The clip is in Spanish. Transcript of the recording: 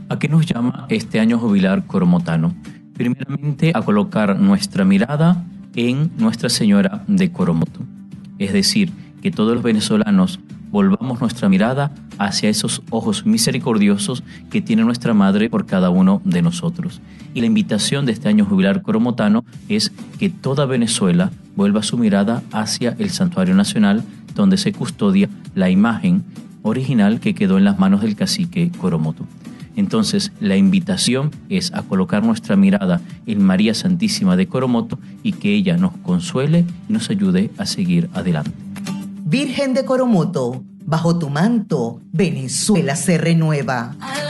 ¿A qué nos llama este año jubilar coromotano? Primeramente, a colocar nuestra mirada en Nuestra Señora de Coromoto. Es decir, que todos los venezolanos volvamos nuestra mirada hacia esos ojos misericordiosos que tiene nuestra Madre por cada uno de nosotros. Y la invitación de este año jubilar coromotano es que toda Venezuela vuelva su mirada hacia el Santuario Nacional, donde se custodia la imagen original que quedó en las manos del cacique Coromoto. Entonces, la invitación es a colocar nuestra mirada en María Santísima de Coromoto y que ella nos consuele y nos ayude a seguir adelante. Virgen de Coromoto, bajo tu manto, Venezuela se renueva.